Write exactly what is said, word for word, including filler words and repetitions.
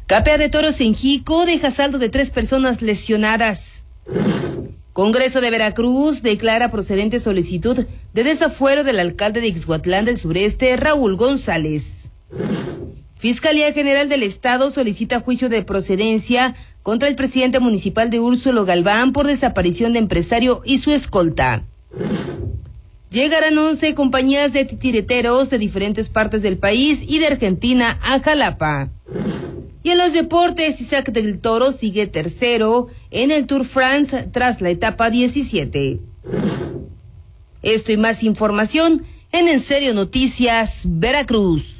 Capea de toros en Jico deja saldo de tres personas lesionadas. Congreso de Veracruz declara procedente solicitud de desafuero del alcalde de Ixhuatlán del Sureste, Raúl González. Fiscalía General del Estado solicita juicio de procedencia contra el presidente municipal de Úrsulo Galván por desaparición de empresario y su escolta. Llegarán once compañías de titireteros de diferentes partes del país y de Argentina a Jalapa. Y en los deportes, Isaac del Toro sigue tercero en el Tour France tras la etapa diecisiete. Esto y más información en En Serio Noticias Veracruz.